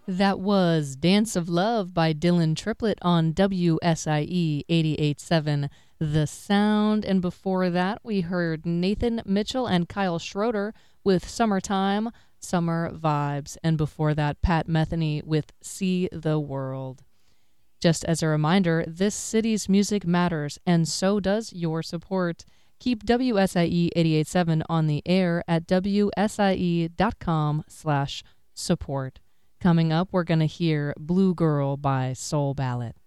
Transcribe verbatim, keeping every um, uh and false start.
That was Dance of Love by Dylan Triplett on W S I E eighty-eight point seven The Sound. And before that, we heard Nathan Mitchell and Kyle Schroeder with Summertime, Summer Vibes. And before that, Pat Metheny with See the World. Just as a reminder, this city's music matters, and so does your support. Keep W S I E eighty-eight point seven on the air at W S I E dot com slash support. Coming up, we're going to hear Blue Girl by Soul Ballot.